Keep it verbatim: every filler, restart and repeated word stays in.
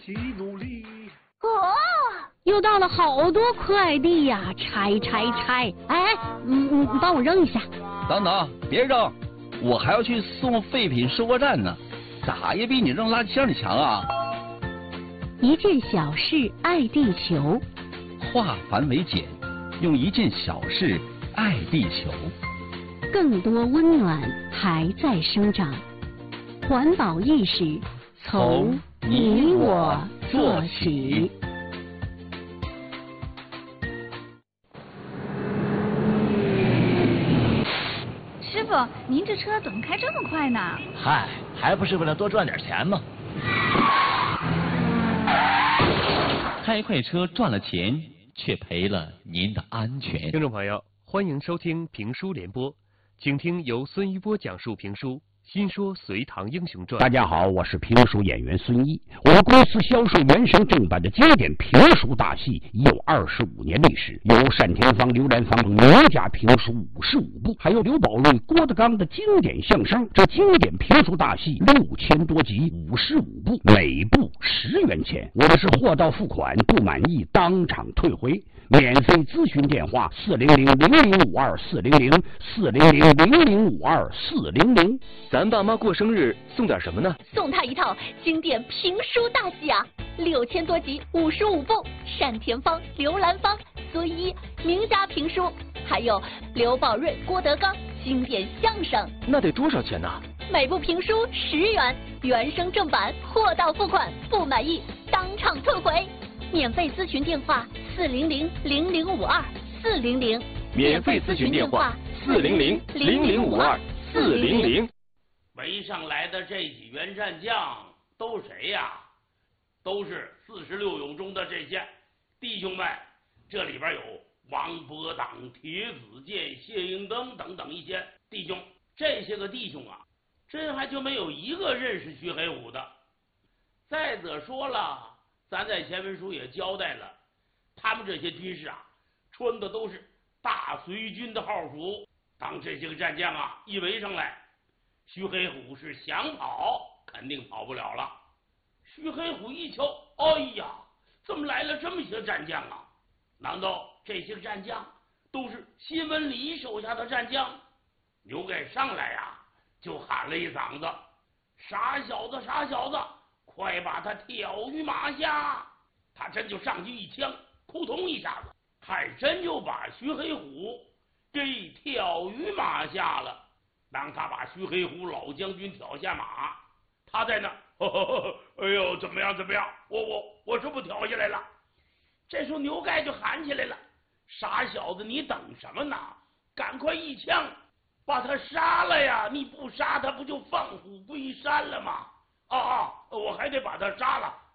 起努力。 哦，又到了好多快递呀，拆拆拆！哎，嗯嗯，帮我扔一下。 等等，别扔，我还要去送废品收货站呢，咋也比你扔垃圾箱里强啊！ 一件小事爱地球， 化繁为简，用一件小事爱地球。 更多温暖还在生长，环保意识从你我做起。 师傅，您这车怎么开这么快呢？ 嗨，还不是为了多赚点钱吗？ 开快车赚了钱，却赔了您的安全。 听众朋友，欢迎收听评书联播，请听由孙一波讲述评书《新说隋唐英雄传》。 大家好，我是评书演员孙一。我们公司销售原声正版的经典评书大戏已有二十五年历史，有单田芳、刘兰芳名家评书五十五部，还有刘宝瑞、郭德纲的经典相声。这经典评书大戏六千多集，五十五部，每部十元钱。我们是货到付款，不满意当场退回。免费咨询电话：四零零零零五二四零零四零零零零五二四零零。 咱爸妈过生日送点什么呢？ 送他一套经典评书大戏啊，六千多集，五十五部，单田芳、刘兰芳、孙一名家评书，还有刘宝瑞、郭德纲经典相声。 那得多少钱呢？ 每部评书十元，原声正版，货到付款，不满意当场退回。免费咨询电话：四零零零零五二四零零。 免费咨询电话：四零零零零五二四零零。 围上来的这几员战将都谁呀？都是四十六勇中的这些弟兄们。这里边有王伯党、铁子健、谢应登等等一些弟兄。这些个弟兄啊，真还就没有一个认识徐黑虎的。再者说了，咱在前文书也交代了，他们这些军士啊，穿的都是大隋军的号服。当这些个战将啊一围上来，徐黑虎是想跑肯定跑不了了。徐黑虎一瞧，哎呀，怎么来了这么些战将啊？难道这些战将都是新文礼手下的战将？牛盖上来呀、啊，就喊了一嗓子：“傻小子，傻小子，快把他挑于马下！”他真就上去一枪，扑通一下子，还真就把徐黑虎给挑于马下了。当他把徐黑虎老将军挑下马，他在那呵呵呵，哎呦，怎么样怎么样？我我我这不挑下来了。这时候牛盖就喊起来了：“傻小子，你等什么呢？赶快一枪把他杀了呀！你不杀他，不就放虎归山了吗？啊啊，我还得把他杀了，